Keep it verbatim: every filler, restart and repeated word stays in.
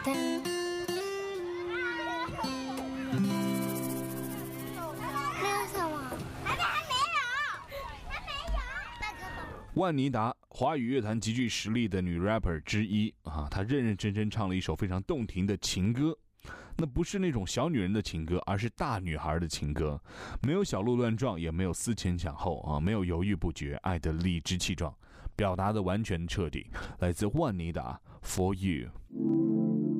万妮达，华语乐坛极具实力的女 rapper 之一啊，她认认真真唱了一首非常动听的情歌。那不是那种小女人的情歌，而是大女孩的情歌，没有小鹿乱撞，也没有思前想后啊，没有犹豫不决，爱的理直气壮，表达的完全彻底。来自万妮达 For You。